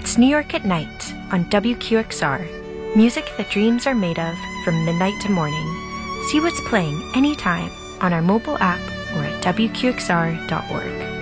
It's New York at Night on WQXR. Music that dreams are made of from midnight to morning. See what's playing anytime on our mobile app or at WQXR.org.